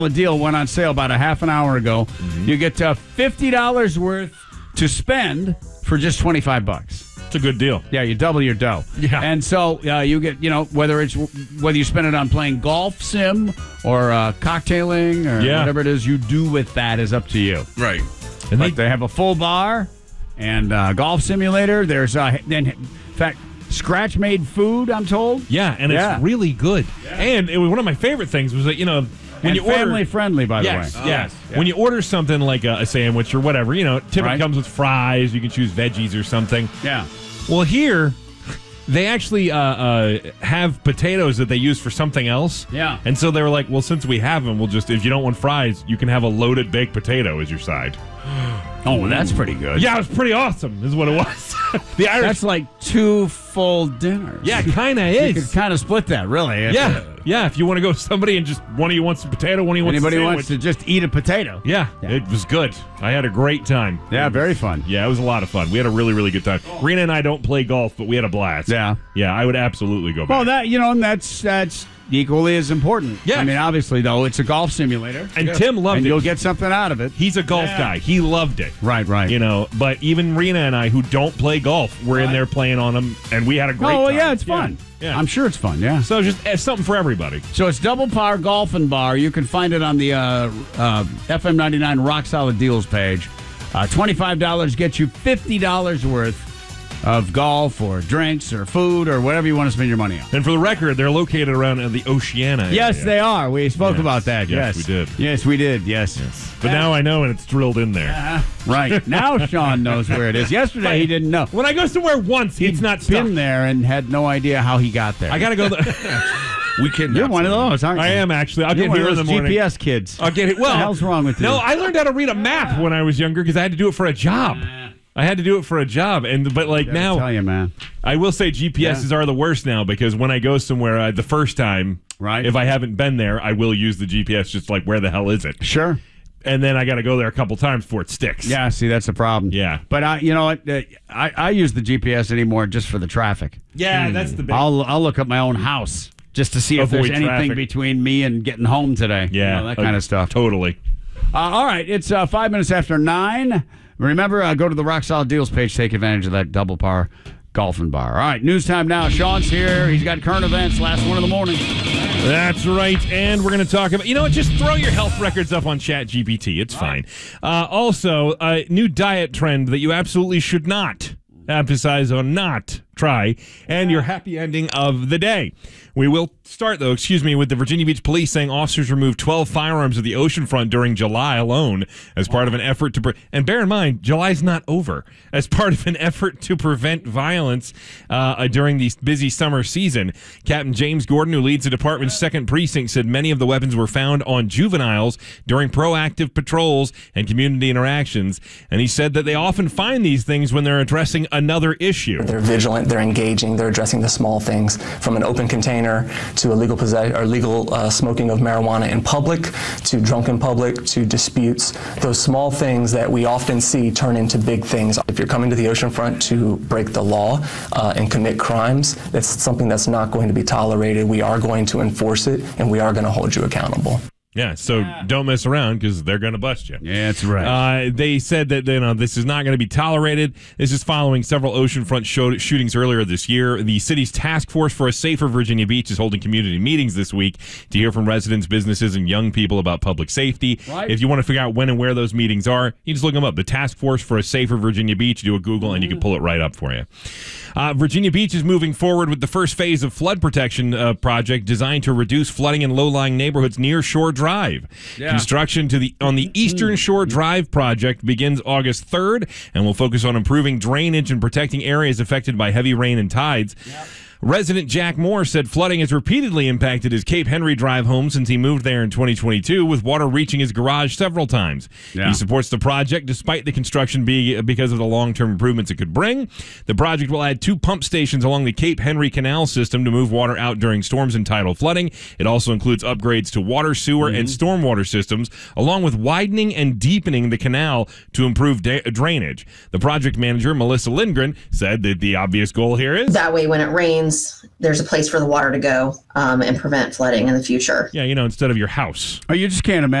The deal went on sale about a half an hour ago. Mm-hmm. You get $50 worth to spend for just $25. It's a good deal. Yeah, you double your dough. Yeah. And so you get, whether you spend it on playing golf sim or cocktailing or whatever it is you do with that is up to you. Right. And they have a full bar and golf simulator. There's, in fact, scratch-made food, I'm told. Yeah, and it's really good. Yeah. And one of my favorite things was that, when you order, family friendly, by the way. Yes. Yeah. When you order something like a sandwich or whatever, typically comes with fries. You can choose veggies or something. Yeah. Well, here they actually have potatoes that they use for something else. Yeah. And so they were like, well, since we have them, if you don't want fries, you can have a loaded baked potato as your side. Oh, well, that's pretty good. Yeah, it was pretty awesome, is what it was. The Irish. That's like 2 full dinners. Yeah, kind of is. You could kind of split that, really. Yeah. If you want to go with somebody and just one of you wants a potato, one of you wants a sandwich. Anybody wants to just eat a potato. Yeah, it was good. I had a great time. Yeah, very fun. Yeah, it was a lot of fun. We had a really, really good time. Rena and I don't play golf, but we had a blast. Yeah. Yeah, I would absolutely go back. Well, that's equally as important. Yeah. I mean, obviously, though, it's a golf simulator. And Tim loved it. And you'll get something out of it. He's a golf guy. He loved it. Right. But even Rena and I, who don't play golf, we're in there playing on them, and we had a great time. Oh, well, yeah, it's fun. Yeah. I'm sure it's fun, yeah. So just something for everybody. So it's Double Par Golf and Bar. You can find it on the FM 99 Rock Solid Deals page. $25 gets you $50 worth of golf or drinks or food or whatever you want to spend your money on. And for the record, they're located around the Oceana area. Yes, they are. We spoke about that. Yes, we did. Yes, we did. Yes. But now I know, and it's drilled in there. Right. Now Sean knows where it is. Yesterday he didn't know. When I go somewhere once, it's not stuck. Been there and had no idea how he got there. I got to go there. You're one of those, aren't you? I am, actually. I'll get here in the morning. GPS kids. I'll get it. Well, what the hell's wrong with you? No, I learned how to read a map when I was younger because I had to do it for a job. But now, tell you, man. I will say GPSs are the worst now because when I go somewhere the first time, if I haven't been there, I will use the GPS just like, where the hell is it? Sure. And then I got to go there a couple times before it sticks. Yeah, see, that's the problem. Yeah. But you know what? I use the GPS anymore just for the traffic. Yeah, that's the big. I'll look up my own house just to see if there's anything between me and getting home today. Yeah. That kind of stuff. Totally. All right, it's 5 minutes after 9. Remember, go to the Rock Solid Deals page. Take advantage of that Double Par Golf and Bar. All right, news time now. Sean's here. He's got current events. Last one in the morning. That's right. And we're going to talk about, just throw your health records up on ChatGPT. It's fine. Also, a new diet trend that you absolutely should not emphasize on not try, and your happy ending of the day. We will start, though, with the Virginia Beach Police saying officers removed 12 firearms at the oceanfront during July alone as part of an effort to... and bear in mind, July's not over. As part of an effort to prevent violence during the busy summer season. Captain James Gordon, who leads the department's 2nd Precinct, said many of the weapons were found on juveniles during proactive patrols and community interactions. And he said that they often find these things when they're addressing another issue. They're vigilant, they're engaging, they're addressing the small things, from an open container to illegal smoking of marijuana in public, to drunken public, to disputes. Those small things that we often see turn into big things. If you're coming to the oceanfront to break the law and commit crimes, that's something that's not going to be tolerated. We are going to enforce it, and we are going to hold you accountable. Yeah, so don't mess around because they're going to bust you. Yeah, that's right. They said that this is not going to be tolerated. This is following several oceanfront shootings earlier this year. The city's task force for a safer Virginia Beach is holding community meetings this week to hear from residents, businesses, and young people about public safety. Right. If you want to figure out when and where those meetings are, you just look them up. The Task Force for a Safer Virginia Beach. Do a Google, and you can pull it right up for you. Virginia Beach is moving forward with the first phase of flood protection project designed to reduce flooding in low-lying neighborhoods near Shore Drive. Yeah. Construction on the Eastern Shore Drive project begins August 3rd and will focus on improving drainage and protecting areas affected by heavy rain and tides. Yep. Resident Jack Moore said flooding has repeatedly impacted his Cape Henry Drive home since he moved there in 2022, with water reaching his garage several times. Yeah. He supports the project despite the construction being because of the long-term improvements it could bring. The project will add 2 pump stations along the Cape Henry Canal system to move water out during storms and tidal flooding. It also includes upgrades to water, sewer, and stormwater systems, along with widening and deepening the canal to improve drainage. The project manager, Melissa Lindgren, said that the obvious goal here is... that way when it rains, means there's a place for the water to go and prevent flooding in the future. Yeah, instead of your house. Oh, you just can't imagine.